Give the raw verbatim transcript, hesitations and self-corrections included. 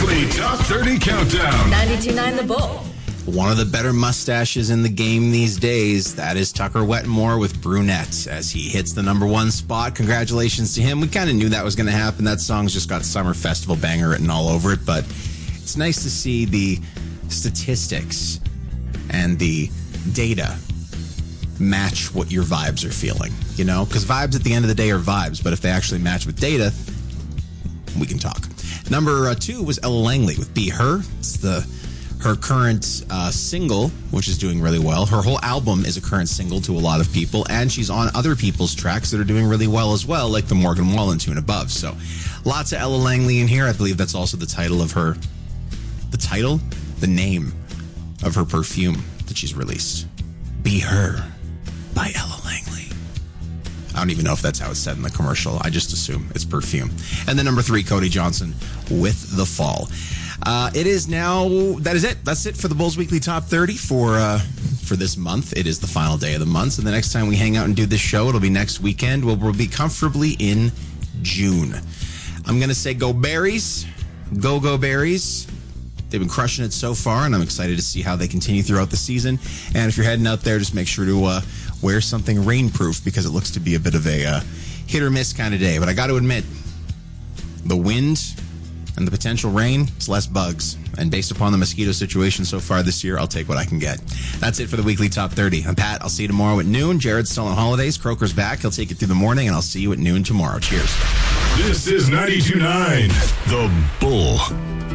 Weekly Top thirty Countdown. ninety-two point nine The Bull. One of the better mustaches in the game these days. That is Tucker Wetmore with Brunette as he hits the number one spot. Congratulations to him. We kind of knew that was going to happen. That song's just got Summer Festival banger written all over it, but it's nice to see the statistics and the data match what your vibes are feeling, you know? Because vibes at the end of the day are vibes, but if they actually match with data, we can talk. Number uh, two was Ella Langley with Be Her. It's the her current uh, single, which is doing really well. Her whole album is a current single to a lot of people, and she's on other people's tracks that are doing really well as well, like the Morgan Wallen tune above. So lots of Ella Langley in here. I believe that's also the title of her, the title, the name of her perfume that she's released. Be Her by Ella Langley. I don't even know if that's how it's said in the commercial. I just assume it's perfume. And then number three, Cody Johnson with The Fall. Uh, it is now, that is it. That's it for the Bulls Weekly Top thirty for uh, for this month. It is the final day of the month. So the next time we hang out and do this show, it'll be next weekend. We'll, we'll be comfortably in June. I'm going to say go Berries. Go, go Berries. They've been crushing it so far, and I'm excited to see how they continue throughout the season. And if you're heading out there, just make sure to uh, wear something rainproof because it looks to be a bit of a uh, hit or miss kind of day. But I got to admit, the wind and the potential rain, it's less bugs. And based upon the mosquito situation so far this year, I'll take what I can get. That's it for the Weekly Top thirty. I'm Pat. I'll see you tomorrow at noon. Jared's still on holidays. Croker's back. He'll take you through the morning, and I'll see you at noon tomorrow. Cheers. This is ninety-two point nine The Bull.